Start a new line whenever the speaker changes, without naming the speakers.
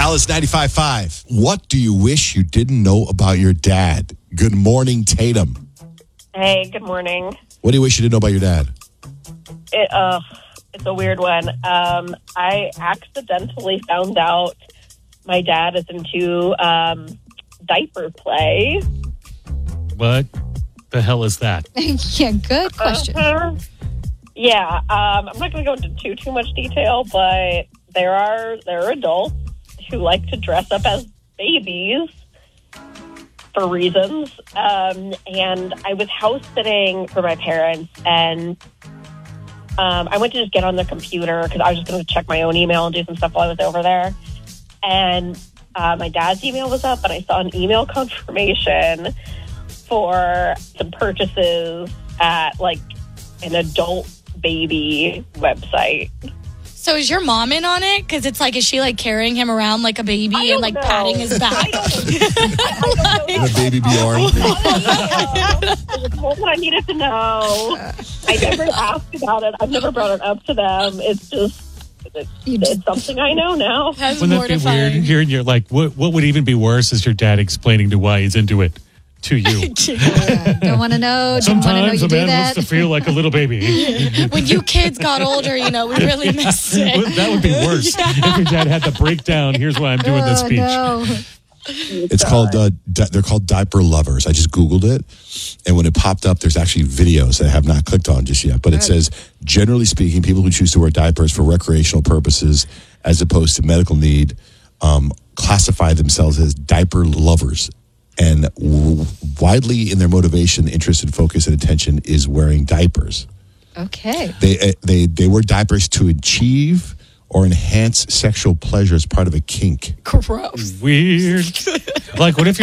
Alice 95.5. What do you wish you didn't know about your dad? Good morning, Tatum.
Hey, good morning.
What do you wish you didn't know about your dad?
It's a weird one. I accidentally found out my dad is into diaper play.
What the hell is that?
Yeah, good question.
Yeah, I'm not going to go into too much detail, but there are adults who like to dress up as babies for reasons. And I was house sitting for my parents, and I went to just get on the computer because I was just going to check my own email and do some stuff while I was over there. And my dad's email was up, and I saw an email confirmation for some purchases at like an adult baby website.
So is your mom in on it? Because it's like, is she like carrying him around like a baby and like patting his back?
I don't know.
The baby Bjorn.
That's what I needed to know. I never asked about it. I've never brought it up to them. It's just, it's something I know now.
That's
Wouldn't that be weird? Hearing you're like, what would even be worse is your dad explaining to why he's into it to you.
Don't want to know. Don't want to know
Sometimes
you
a
do
man
that.
wants to feel like a little baby.
When you kids got older, we really missed it.
That would be worse if your dad had the breakdown. Here's why I'm doing this speech.
No.
It's called, they're called diaper lovers. I just Googled it. And when it popped up, there's actually videos that I have not clicked on just yet. But it says, generally speaking, people who choose to wear diapers for recreational purposes as opposed to medical need classify themselves as diaper lovers. And widely in their motivation, interest, and focus and attention is wearing diapers.
Okay.
They wear diapers to achieve or enhance sexual pleasure as part of a kink.
Gross.
Weird. Like, what if